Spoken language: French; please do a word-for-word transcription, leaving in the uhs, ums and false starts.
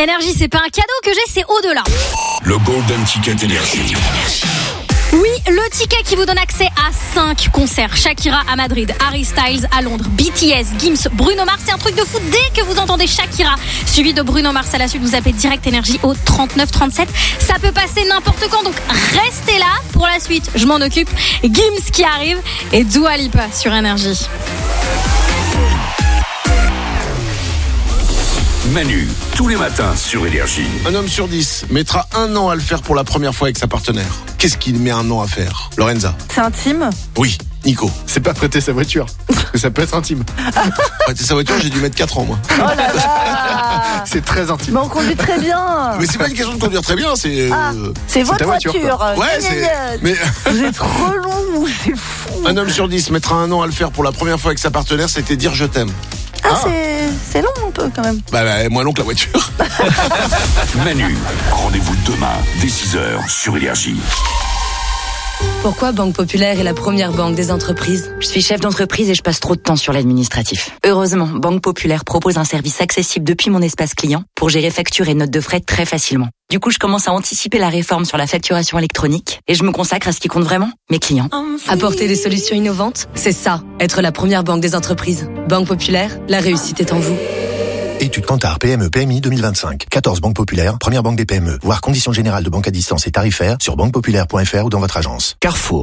Énergie, c'est pas un cadeau que j'ai, c'est au-delà. Le Golden Ticket Énergie. Oui, le ticket qui vous donne accès à cinq concerts. Shakira à Madrid, Harry Styles à Londres, B T S, Gims, Bruno Mars. C'est un truc de fou. Dès que vous entendez Shakira suivi de Bruno Mars à la suite, vous appelez Direct Énergie au trente-neuf trente-sept. Ça peut passer n'importe quand, donc restez là pour la suite. Je m'en occupe. Gims qui arrive et Dua Lipa sur Énergie. Manu, tous les matins sur Énergie. Un homme sur dix mettra un an à le faire pour la première fois avec sa partenaire. Qu'est-ce qu'il met un an à faire? Lorenza? C'est intime? Oui. Nico? C'est pas prêter sa voiture. Parce que ça peut être intime. Prêter sa voiture, j'ai dû mettre quatre ans, moi. Oh là là. C'est très intime. Mais on conduit très bien. Mais c'est pas une question de conduire très bien, c'est... Ah, euh... c'est votre ta voiture, voiture. Ouais, c'est... Mais... Vous êtes relou, c'est fou. Un homme sur dix mettra un an à le faire pour la première fois avec sa partenaire, c'était dire je t'aime. Ah, ah. C'est... c'est long un peu quand même. Bah, bah moins long que la voiture. Manu, rendez-vous demain dès six heures sur Énergie. Pourquoi Banque Populaire est la première banque des entreprises? Je suis chef d'entreprise et je passe trop de temps sur l'administratif. Heureusement, Banque Populaire propose un service accessible depuis mon espace client pour gérer factures et notes de frais très facilement. Du coup, je commence à anticiper la réforme sur la facturation électronique et je me consacre à ce qui compte vraiment, mes clients. Apporter des solutions innovantes, c'est ça, être la première banque des entreprises. Banque Populaire, la réussite est en vous. Étude Kantar P M E P M I deux mille vingt-cinq. quatorze banques populaires, première banque des P M E. Voir conditions générales de banque à distance et tarifaires sur banque populaire point f r ou dans votre agence. Carrefour.